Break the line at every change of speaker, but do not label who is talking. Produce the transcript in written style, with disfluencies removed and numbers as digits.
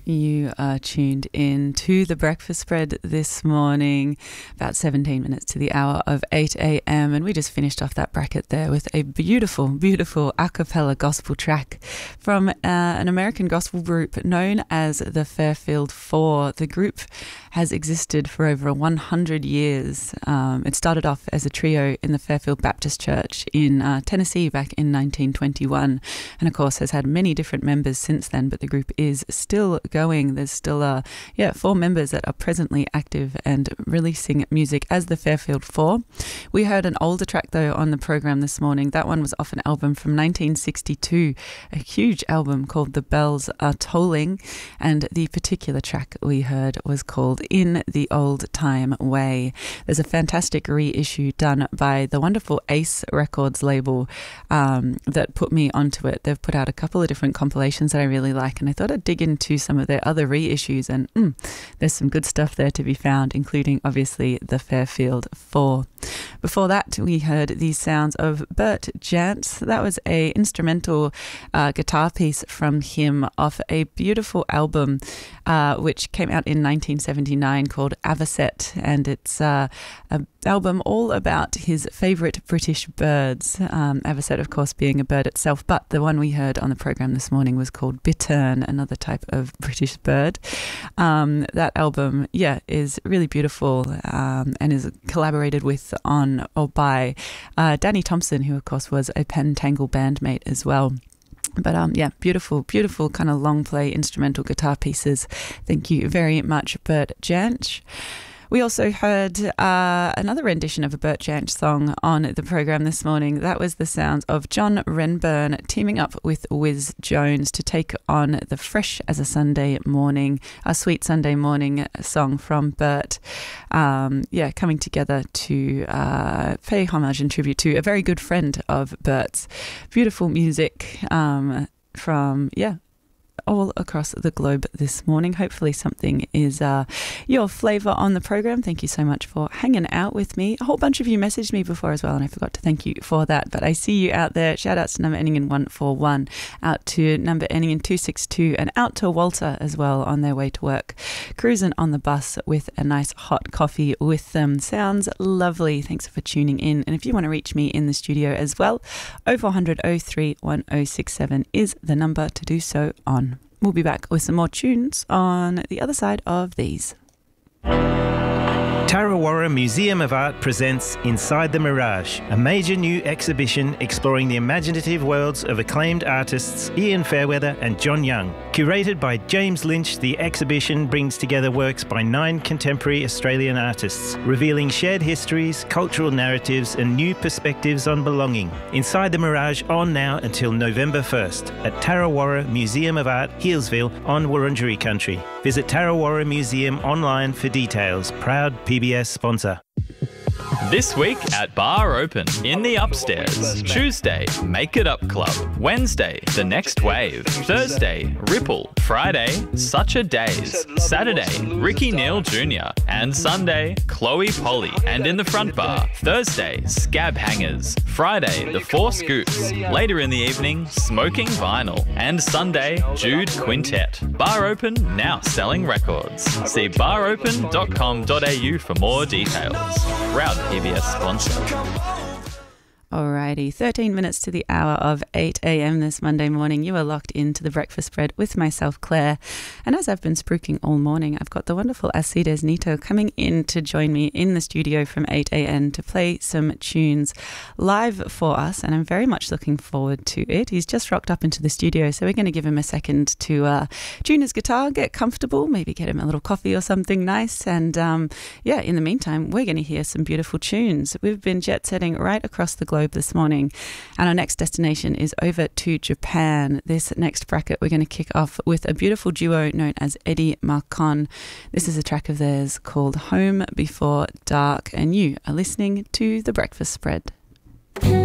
You are tuned in to The Breakfast Spread this morning, about 17 minutes to the hour of 8 a.m. And we just finished off that bracket there with a beautiful, beautiful a cappella gospel track from an American gospel group known as the Fairfield Four. The group has existed for over 100 years. It started off as a trio in the Fairfield Baptist Church in Tennessee back in 1921, and of course has had many different members since then, but the group is still going. There's still 4 members that are presently active and releasing music as the Fairfield Four. We heard an older track though on the program this morning. That one was off an album from 1962, a huge album called The Bells Are Tolling, and the particular track we heard was called In the Old Time Way. There's a fantastic reissue done by the wonderful Ace Records label that put me onto it. They've put out a couple of different compilations that I really like, and I thought I'd dig into some of their other reissues, and there's some good stuff there to be found, including obviously the Fairfield Four. Before that, we heard the sounds of Bert Jansch. That was a instrumental guitar piece from him off a beautiful album which came out in 1979 called Avocet, and it's an album all about his favourite British birds. Avocet, of course, being a bird itself, but the one we heard on the program this morning was called Bittern, another type of British bird. That album, is really beautiful and is collaborated with on or by Danny Thompson, who of course was a Pentangle bandmate as well. But beautiful, beautiful kind of long play instrumental guitar pieces. Thank you very much, Bert Jansch. We also heard another rendition of a Bert Jansch song on the program this morning. That was the sounds of John Renburn teaming up with Wiz Jones to take on the Fresh as a Sunday Morning, a Sweet Sunday Morning song from Bert. Coming together to pay homage and tribute to a very good friend of Bert's. Beautiful music from all across the globe this morning. Hopefully something is your flavour on the program. Thank you so much for hanging out with me. A whole bunch of you messaged me before as well, and I forgot to thank you for that, but I see you out there. Shout outs to number ending in 141, out to number ending in 262, and out to Walter as well on their way to work, cruising on the bus with a nice hot coffee with them. Sounds lovely. Thanks for tuning in. And if you want to reach me in the studio as well, 0400 03 1067 is the number to do so on. We'll be back with some more tunes on the other side of these.
Tarawara Museum of Art presents Inside the Mirage, a major new exhibition exploring the imaginative worlds of acclaimed artists Ian Fairweather and John Young. Curated by James Lynch, the exhibition brings together works by 9 contemporary Australian artists, revealing shared histories, cultural narratives and new perspectives on belonging. Inside the Mirage on now until November 1st at Tarawara Museum of Art, Healesville on Wurundjeri country. Visit Tarawara Museum online for details. Proud PBS sponsor.
This week at Bar Open in the Upstairs. Tuesday, Make It Up Club. Wednesday, The Next Wave. Thursday, Ripple. Friday, Such a Daze. Saturday, Ricky Neal Jr. And Sunday, Chloe Polly. And in the front bar, Thursday, Scab Hangers. Friday, The Four Scoops. Later in the evening, Smoking Vinyl. And Sunday, Jude Quintet. Bar Open now selling records. See baropen.com.au for more details. Proud PBS sponsor.
Alrighty, 13 minutes to the hour of 8 a.m. this Monday morning. You are locked into The Breakfast Spread with myself, Claire. And as I've been spruiking all morning, I've got the wonderful Alcides Nito coming in to join me in the studio from 8 a.m. to play some tunes live for us. And I'm very much looking forward to it. He's just rocked up into the studio, so we're going to give him a second to tune his guitar, get comfortable, maybe get him a little coffee or something nice. And in the meantime, we're going to hear some beautiful tunes. We've been jet setting right across the globe this morning, and our next destination is over to Japan. This next bracket we're going to kick off with a beautiful duo known as Eddie Marcon. This is a track of theirs called Home Before Dark, and you are listening to The Breakfast Spread.